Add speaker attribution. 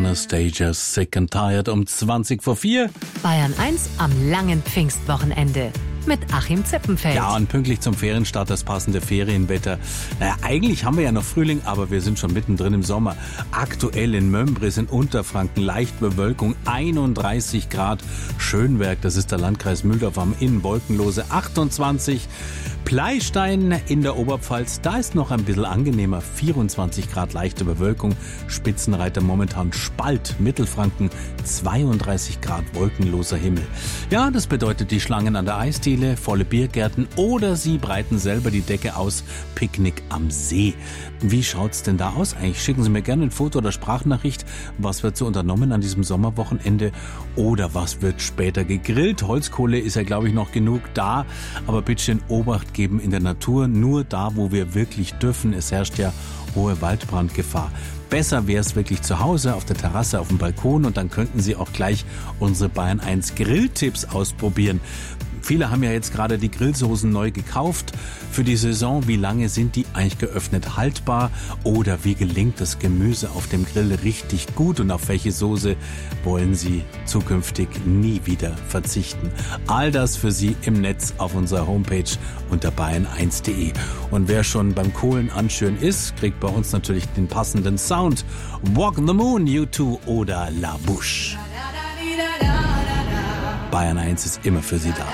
Speaker 1: Anastasia, Sick and Tired um 4:20.
Speaker 2: Bayern 1 am langen Pfingstwochenende mit Achim Zippenfeld.
Speaker 1: Ja, und pünktlich zum Ferienstart das passende Ferienwetter. Naja, eigentlich haben wir ja noch Frühling, aber wir sind schon mittendrin im Sommer. Aktuell in Mömbris in Unterfranken leicht Bewölkung, 31 Grad. Schönberg, das ist der Landkreis Mühldorf am Inn, wolkenlose 28. Pleistein in der Oberpfalz, da ist noch ein bisschen angenehmer, 24 Grad leichte Bewölkung. Spitzenreiter momentan Spalt, Mittelfranken, 32 Grad wolkenloser Himmel. Ja, das bedeutet die Schlangen an der Eisdiele, volle Biergärten oder Sie breiten selber die Decke aus, Picknick am See. Wie schaut's denn da aus eigentlich? Schicken Sie mir gerne ein Foto oder Sprachnachricht. Was wird so unternommen an diesem Sommerwochenende? Oder was wird später gegrillt? Holzkohle ist ja, glaube ich, noch genug da. Aber bitte schön Obacht geben in der Natur. Nur da, wo wir wirklich dürfen. Es herrscht ja hohe Waldbrandgefahr. Besser wäre es wirklich zu Hause, auf der Terrasse, auf dem Balkon. Und dann könnten Sie auch gleich unsere Bayern 1 Grilltipps ausprobieren. Viele haben ja jetzt gerade die Grillsoßen neu gekauft für die Saison. Wie lange sind die eigentlich geöffnet haltbar? Oder wie gelingt das Gemüse auf dem Grill richtig gut? Und auf welche Soße wollen Sie zukünftig nie wieder verzichten? All das für Sie im Netz auf unserer Homepage unter bayern1.de. Und wer schon beim Kohlen anschön ist, kriegt bei uns natürlich den passenden Sound. Walk on the Moon, U2 oder La Bouche. Bayern 1 ist immer für Sie da.